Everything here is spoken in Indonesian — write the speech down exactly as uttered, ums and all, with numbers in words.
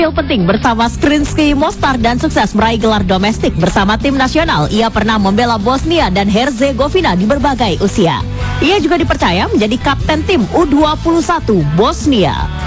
tampil penting bersama Skrinsky Mostar dan sukses meraih gelar domestik bersama tim nasional. Ia pernah membela Bosnia dan Herzegovina di berbagai usia. Ia juga dipercaya menjadi kapten tim U dua puluh satu Bosnia.